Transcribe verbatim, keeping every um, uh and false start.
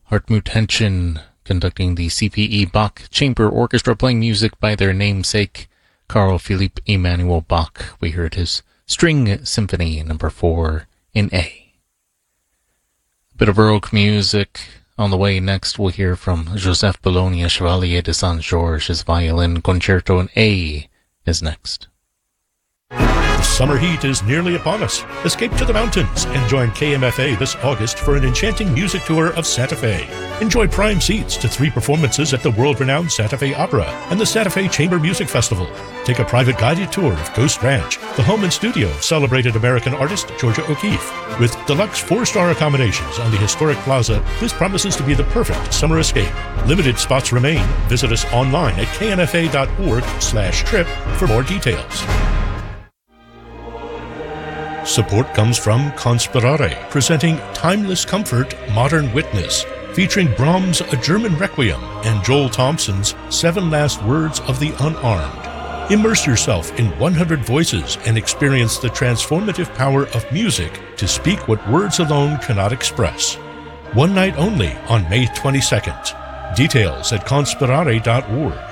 Hartmut Henschen conducting the C P E Bach Chamber Orchestra, playing music by their namesake, Carl Philipp Emanuel Bach. We heard his String Symphony number four in A. A bit of Baroque music. On the way next, we'll hear from Joseph Bologna Chevalier de Saint-Georges. His violin concerto in A is next. The summer heat is nearly upon us. Escape to the mountains and join K M F A this August for an enchanting music tour of Santa Fe. Enjoy prime seats to three performances at the world-renowned Santa Fe Opera and the Santa Fe Chamber Music Festival. Take a private guided tour of Ghost Ranch, the home and studio of celebrated American artist Georgia O'Keeffe. With deluxe four-star accommodations on the historic plaza, this promises to be the perfect summer escape. Limited spots remain. Visit us online at k n f a dot org slash trip for more details. Support comes from Conspirare, presenting Timeless Comfort, Modern Witness, featuring Brahms' A German Requiem and Joel Thompson's Seven Last Words of the Unarmed. Immerse yourself in one hundred voices and experience the transformative power of music to speak what words alone cannot express. One night only on May twenty-second. Details at conspirare dot org.